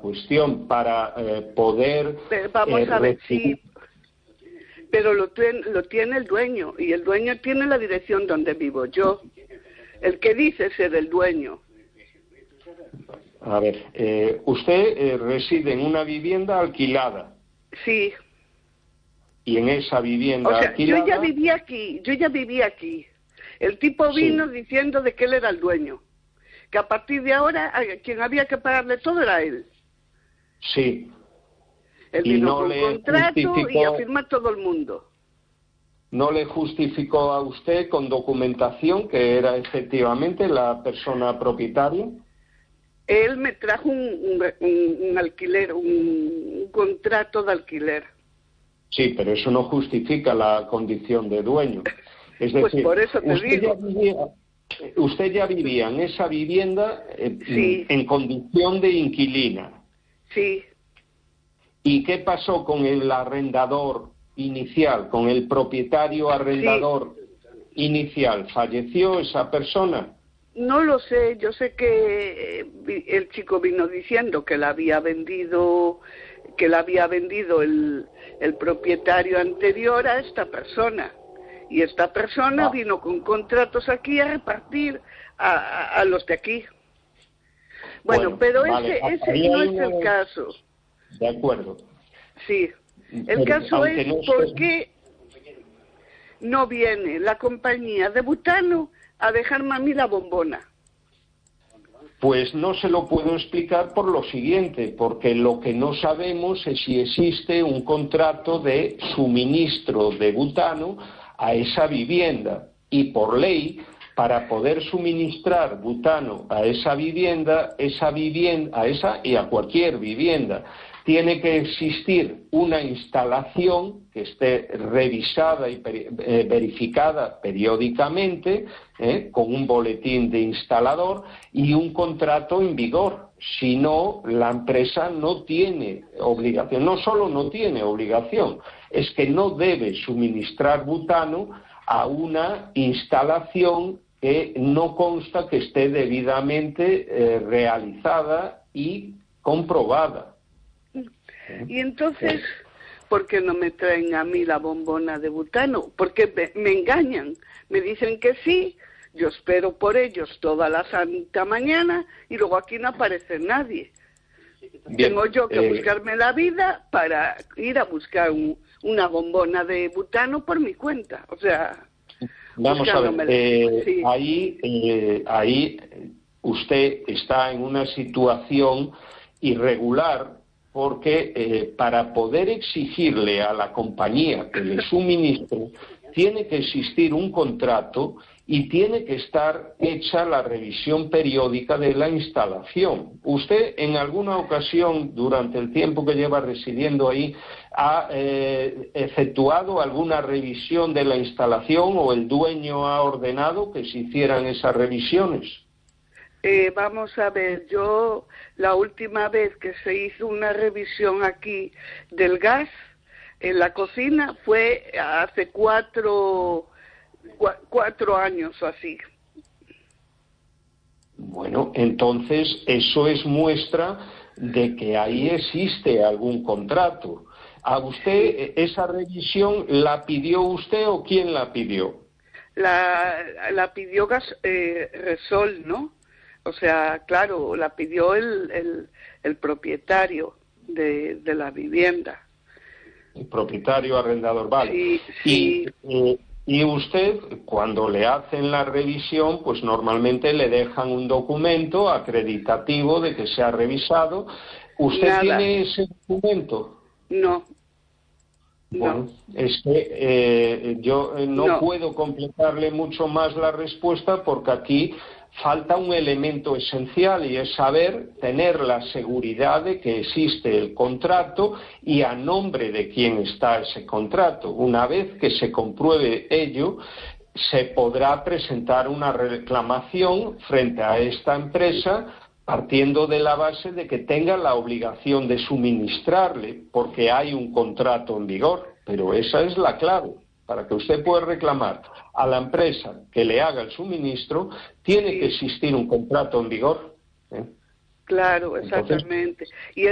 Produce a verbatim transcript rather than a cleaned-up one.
cuestión para eh, poder... Pero vamos eh, a ver, recibir... sí, pero lo, ten, lo tiene el dueño, y el dueño tiene la dirección donde vivo yo. El que dice ser el dueño. A ver, eh, usted eh, reside en una vivienda alquilada. Sí. Y en esa vivienda o sea, alquilada... yo ya vivía aquí, yo ya vivía aquí. El tipo vino sí. diciendo de que él era el dueño. Que a partir de ahora, a quien había que pagarle todo era él. Sí. Él y vino no con le contrato justificó... y a firmar todo el mundo. ¿No le justificó a usted con documentación que era efectivamente la persona propietaria? Él me trajo un, un, un, un alquiler, un, un contrato de alquiler. Sí, pero eso no justifica la condición de dueño. Es decir, pues por eso te usted, digo. Ya vivía, usted ya vivía en esa vivienda eh, sí. en condición de inquilina. Sí. ¿Y qué pasó con el arrendador inicial, con el propietario arrendador sí. inicial? ¿Falleció esa persona? No lo sé, yo sé que el chico vino diciendo que la había vendido, que la había vendido el, el propietario anterior a esta persona. Y esta persona ah. vino con contratos aquí a repartir a, a, a los de aquí. Bueno, bueno pero vale. ese, ese no es una... el caso. De acuerdo. Sí. El pero, caso es no por se... qué no viene la compañía de butano a dejarme a mí la bombona. Pues no se lo puedo explicar por lo siguiente, porque lo que no sabemos es si existe un contrato de suministro de butano a esa vivienda. Y por ley, para poder suministrar butano a esa vivienda, esa vivienda, a esa y a cualquier vivienda, tiene que existir una instalación que esté revisada y eh, verificada periódicamente, eh, con un boletín de instalador y un contrato en vigor. Si no, la empresa no tiene obligación, no solo no tiene obligación, es que no debe suministrar butano a una instalación que no consta que esté debidamente eh, realizada y comprobada. Y entonces, ¿por qué no me traen a mí la bombona de butano? Porque me, me engañan, me dicen que sí, yo espero por ellos toda la santa mañana y luego aquí no aparece nadie. Bien, Tengo yo que eh... buscarme la vida para ir a buscar un, una bombona de butano por mi cuenta, o sea... Vamos a ver, eh, sí. ahí, eh, ahí usted está en una situación irregular, porque eh, para poder exigirle a la compañía que le suministre, tiene que existir un contrato y tiene que estar hecha la revisión periódica de la instalación. ¿Usted en alguna ocasión, durante el tiempo que lleva residiendo ahí, ha eh, efectuado alguna revisión de la instalación o el dueño ha ordenado que se hicieran esas revisiones? Eh, vamos a ver, yo la última vez que se hizo una revisión aquí del gas en la cocina fue hace cuatro, cu cuatro años o así. Bueno, entonces eso es muestra de que ahí existe algún contrato. ¿A usted esa revisión la pidió usted o quién la pidió? La, la pidió gas, eh, Resol, ¿no? O sea, claro, la pidió el, el, el propietario de, de la vivienda. El propietario arrendador, vale. Sí, sí. Y, eh, y usted, cuando le hacen la revisión, pues normalmente le dejan un documento acreditativo de que se ha revisado. ¿Usted Nada. tiene ese documento? No. Bueno, no. es que eh, yo no, no puedo completarle mucho más la respuesta porque aquí falta un elemento esencial y es saber tener la seguridad de que existe el contrato y a nombre de quién está ese contrato. Una vez que se compruebe ello, se podrá presentar una reclamación frente a esta empresa partiendo de la base de que tenga la obligación de suministrarle porque hay un contrato en vigor. Pero esa es la clave. Para que usted pueda reclamar a la empresa que le haga el suministro, tiene sí. que existir un contrato en vigor. ¿eh? Claro, exactamente. Entonces, y